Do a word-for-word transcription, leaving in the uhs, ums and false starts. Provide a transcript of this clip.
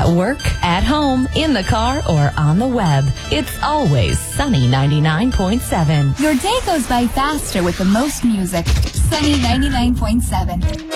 At work, at home, in the car, or on the web. It's always Sunny ninety-nine point seven. Your day goes by faster with the most music. Sunny ninety-nine point seven.